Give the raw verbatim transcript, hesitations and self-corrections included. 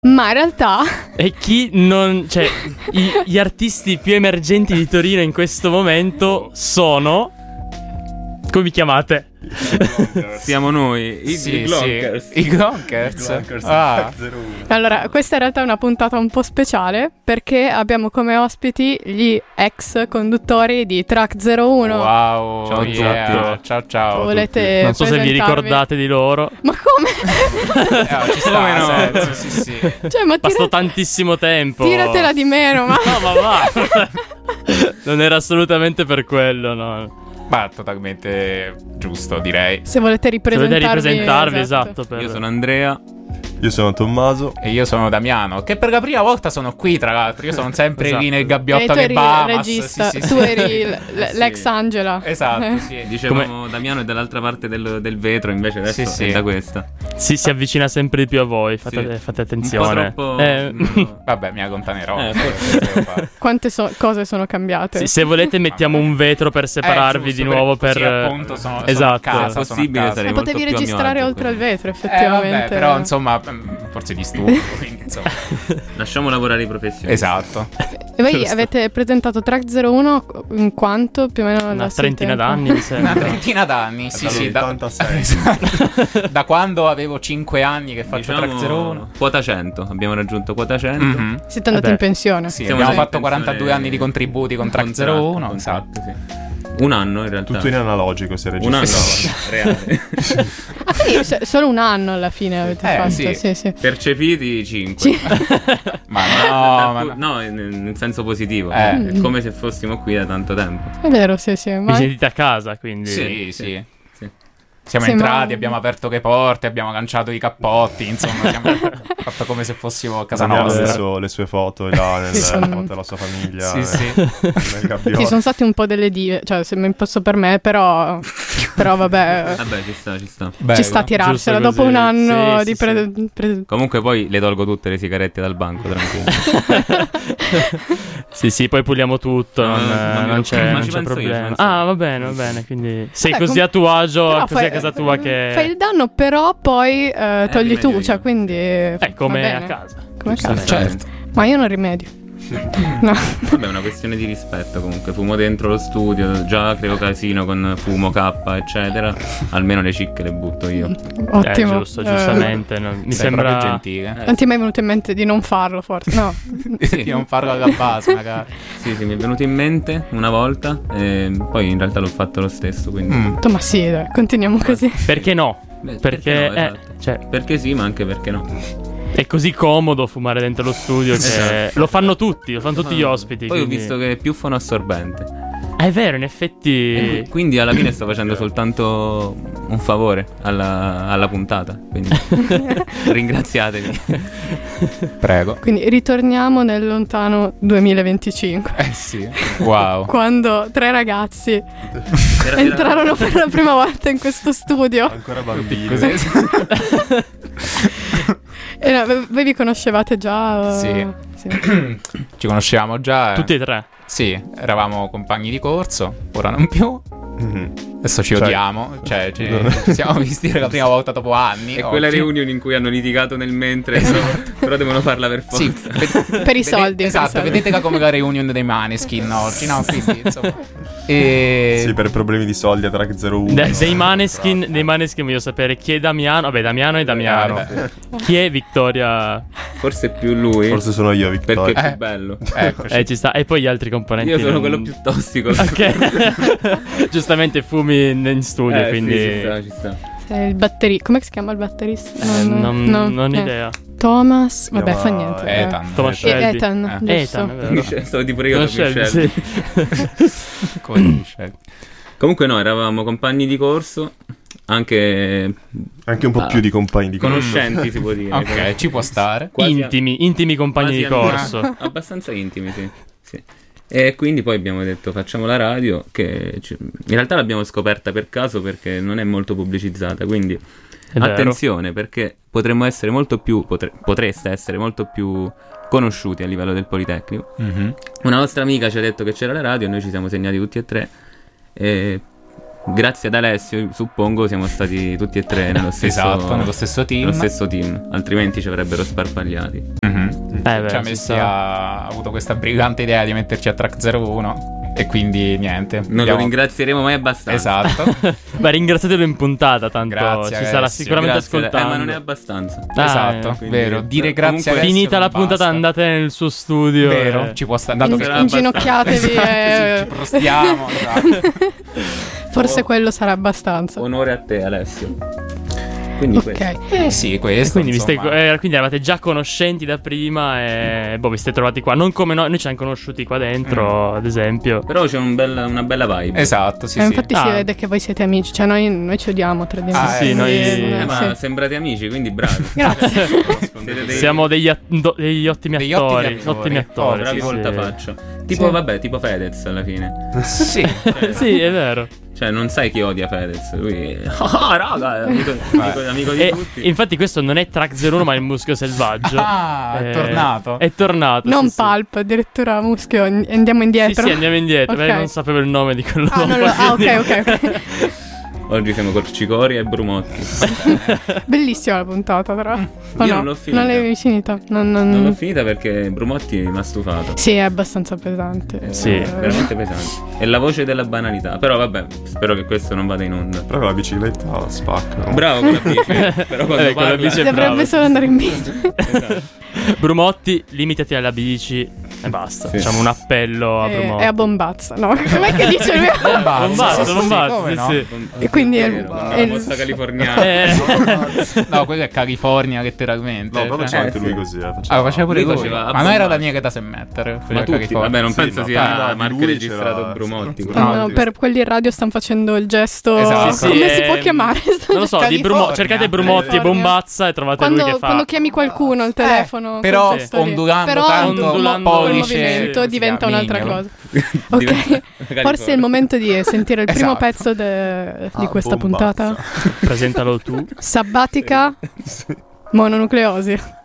Ma in realtà E chi non... Cioè, i- gli artisti più emergenti di Torino in questo momento sono... Come vi chiamate? Siamo noi, i, Sì, i Glonkers. sì. I Glonkers. Glonkers Ah. zero uno. Allora, questa in realtà è una puntata un po' speciale perché abbiamo come ospiti gli ex conduttori di Track zero uno. Wow. Ciao a yeah. tutti. Ciao ciao. Volete Non so se vi presentarvi? ricordate di loro. Ma come? Eh, ci sta, Come no? senso, sì, sì. Cioè, ma Passò tira- tantissimo tempo. tiratela di meno, ma... No, ma va. Non era assolutamente per quello, no. Ma totalmente giusto, direi. Se volete Se ripresentarvi... volete ripresentarvi, esatto. per- Io sono Andrea. Io sono Tommaso. E io sono Damiano, che per la prima volta sono qui, tra l'altro. Io sono sempre Esatto. lì nel E gabbiotto tu che eri il Bahamas. regista, Sì, sì, tu sì. eri l- l- Sì. l'ex Angela. Esatto, sì. Dicevamo Damiano è dall'altra parte del, del vetro, invece adesso Sì, sì. è da questa. Si, si avvicina sempre di più a voi. Fate, Sì. fate Un po' attenzione. troppo... Eh, no. Vabbè, mi allontanerò. Eh, Cosa devo fare? Quante so- cose sono cambiate? sì, se volete mettiamo un vetro per separarvi Eh, giusto, di nuovo per- per... così, appunto, sono- sono esatto. a casa, Se sono a possibile casa. sarei Ma molto potevi più a mio registrare agio, oltre al quindi. vetro, Eh, effettivamente. vabbè, però insomma, forse di studio, quindi insomma. Lasciamo lavorare i professionisti. Esatto. E voi Giusto. avete presentato Track zero uno in quanto più o meno Una da trentina tempo? d'anni, mi Una sembra. trentina d'anni, sì, sì, da, ottantasei. da quando avevo cinque anni che faccio Track zero uno. Diciamo quota cento. Abbiamo raggiunto quota cento. Mhm. Siete andati Vabbè. in pensione. Sì, Siamo abbiamo già in fatto quarantadue pensione- anni di contributi con Track Contratto, zero uno. contratto, Esatto. sì. Un anno in realtà. Tutto in analogico si è Un anno registrato. reale. Ah, quindi se- solo un anno alla fine avete Eh, fatto. sì. Sì, sì. Percepiti cinque. Sì. Ma no, ma no. No, in, in senso positivo. Eh. È come se fossimo qui da tanto tempo. È vero, sì, sì. Vi Ma sentite a casa, quindi... Sì, sì. sì. Siamo Sì, entrati, ma- abbiamo aperto le porte, abbiamo lanciato i cappotti, insomma, abbiamo fatto come se fossimo a casa Abbiamo nostra. messo le sue foto là nel Sì, sono- foto della sua famiglia. Sì, eh, sì. Nel gabbiotto. ci sono stati un po' delle dive, cioè se mi posso per me, però però vabbè, Vabbè, ci sta, ci sta. Bello. ci sta a tirarsela Giusto dopo così. un anno Sì, di sì, pre- pre- Comunque poi le tolgo tutte le sigarette dal banco, tranquillo. Sì, sì, poi puliamo tutto, No, non, no, ma mi non lo- c'è, ma non ci c'è penso io, ci problema. penso Ah, io. va bene, va bene, quindi sei Vabbè, così com- a tuo agio, però così fai- a casa tua che... fai il danno, però poi eh, togli rimedio tu, io. cioè quindi È va come a bene. casa. Come a casa. Certo. Ma io non rimedio. No. Vabbè, è una questione di rispetto comunque. Fumo dentro lo studio, già creo casino con fumo K, eccetera. Almeno le cicche le butto io. Ottimo. Eh, giusto, Eh, giustamente. non- mi Sei sembra... proprio gentile. non ti è mai venuto in mente di non farlo, forse? No. Di non farlo alla base, magari. Sì, sì, mi è venuto in mente una volta e poi in realtà l'ho fatto lo stesso, quindi... Mm. Ma sì, dai, continuiamo così. Perché no? Beh, Perché, no, eh, esatto. cioè, Perché sì, ma anche perché no. è così comodo fumare dentro lo studio che Esatto. lo fanno tutti, lo fanno tutti gli ospiti. Poi ho quindi- visto che è più fonoassorbente. Ah, è vero, in effetti... E quindi alla fine sto facendo soltanto un favore alla, alla puntata. Quindi ringraziatemi. Prego. Quindi ritorniamo nel lontano duemilaventicinque, Eh sì. Wow. quando tre ragazzi Era- era- entrarono per la prima volta in questo studio. Ancora bambini. Cos'è? E no, v- voi vi conoscevate già? Sì. Sì. Ci conoscevamo già. eh. Tutti e tre. Sì, eravamo compagni di corso, ora non più. Mhm. Adesso ci Cioè- odiamo. Cioè, ci, No. ci siamo visti per la prima volta dopo anni. È quella oggi. riunione in cui hanno litigato nel mentre, però, però devono farla per forza. Sì, ved- Per i vede- soldi, per i Esatto, soldi. vedete come la reunion dei Maneskin oggi, no? Quindi, insomma. E... Sì, per problemi di soldi a Track zero uno. De- dei Maneskin, dei Maneskin voglio sapere chi è Damiano. Vabbè, Damiano è Damiano. Vabbè. Chi è Victoria? Forse è più lui. Forse sono io, perché Vittoria. è Eh. più bello. Eccoci. Eh, ci sta. E poi gli altri componenti. Io sono non- quello più tossico. Ok. Giustamente fumi in in studio, Eh, quindi... sì, ci sta, ci sta. Sei il batterista. Come si chiama il batterista? Eh, non, no, non eh. idea. Thomas. Si Vabbè, chiama fa niente. eh. Ethan. Thomas Ethan. Shelby. Ethan, Eh. giusto. Ethan, è vero. Michelle, stavo di pure io da Thomas Shelby, Michelle. sì. Come Michelle. Comunque no, eravamo compagni di corso, anche Anche un po' Ah. più di compagni di corso. conoscenti si può dire. Ok, ci può stare. Quasi- Intimi, intimi compagni quasi di amici. corso. Abbastanza intimi, sì. Sì. E quindi poi abbiamo detto facciamo la radio, che ci- in realtà l'abbiamo scoperta per caso perché non è molto pubblicizzata, quindi È vero. attenzione perché potremmo essere molto più, potre- potreste essere molto più conosciuti a livello del Politecnico. Mhm. Una nostra amica ci ha detto che c'era la radio, noi ci siamo segnati tutti e tre e grazie ad Alessio, suppongo, siamo stati tutti e tre nello stesso, Esatto, nello stesso team. nello stesso team, altrimenti ci avrebbero sparpagliati. Mhm. Eh, beh, Cioè, ci Messi sta. ha avuto questa brillante idea di metterci a track zero uno e quindi niente. Non abbiamo- lo ringrazieremo mai abbastanza. Esatto. Beh, ringraziatelo in puntata, tanto Grazie, ci sarà Alessio. sicuramente Grazie, eh, ascoltando. ma non è abbastanza. Ah, Esatto, eh, quindi- vero. Dire comunque- grazie a Alessio Finita la non puntata, basta. andate nel suo studio. Vero, e- ci può stare. Dato In- che sarà inginocchiatevi e... ci prostiamo. esatto. Forse quello sarà abbastanza. Onore a te, Alessio. Quindi questo. Ok. Eh sì, questo. Quindi, vi stai- insomma. eh, quindi eravate già conoscenti da prima e boh, vi siete trovati qua. Non come noi, noi ci hanno conosciuti qua dentro, ad esempio. Però c'è un bel- una bella vibe. Esatto, sì, Eh, sì. infatti si Ah. vede che voi siete amici, cioè noi, noi ci odiamo tra di noi. Ah, sì, quindi, noi- eh, Eh, ma sì. sembrate amici, quindi bravi. Grazie. Siete dei- Siamo degli, at- do- degli ottimi Degli attori. ottimi attori. Ottimi oh, attori. bravi sì, voltafaccia. Tipo, Sì. vabbè, tipo Fedez alla fine. Sì. sì. Sì, è vero. Cioè, non sai chi odia Fedez. Lui, ah, raga, è amico, amico, amico di E tutti. infatti questo non è Track zero uno ma è il Muschio Selvaggio. Ah, è Eh, tornato. È tornato. Non sì, sì. Pulp, addirittura Muschio. Andiamo Sì, indietro. sì, andiamo indietro. Ok. Lei non sapevo il nome di quello. Ah, non lo- ah, ok, ok, ok. Oggi siamo Corcicori e Brumotti. Bellissima la puntata, però. O Io no? non l'ho finita. Non l'hai finita? Non, non- Non l'ho finita perché Brumotti mi ha stufato. Sì, è abbastanza pesante. È Sì. veramente pesante. È la voce della banalità. Però vabbè, spero che questo non vada in onda. Però con la bicicletta spacca. Bravo con la bici. Però quando Eh, con la parla- bici è Dovrebbe bravo. solo andare in bici. Esatto. Brumotti, limitati alla bici e basta. Sì. Facciamo un appello a E, Brumotti. e a Bombazza, no? Com'è che dice lui? Bombazza, Bombazza, sì, sì, Bombazza, come sì, no? sì. E quindi è il- Vero, è la il- mossa californiana. Eh, No, quello è California letteralmente. No, però Cioè- c'è anche eh, lui sì. così, eh. Ah, faceva pure Lui lui. faceva Ma non era abbondante. Daniele da Semmettere. Ma tutti, vabbè, non Sì, penso ma sia prima di marca lui registrato c'era- Brumotti. No, Ah, no, sì. per quelli in radio stanno facendo il gesto. Esatto. sì, Come sì, si può ehm, chiamare? non lo so, di Brumo- California. cercate Brumotti e California. Bombazza e trovate Quando, lui che fa. quando chiami qualcuno al telefono, Eh, però quel gesto lì. ondulando Però tanto, ondulando quel pollice, movimento sì, diventa sì, un'altra mignolo. cosa. Diventa- Ok, forse è il momento di sentire il primo Esatto. pezzo de- di Ah, questa Bombazza. puntata. Presentalo tu. Sabbatica mononucleosi.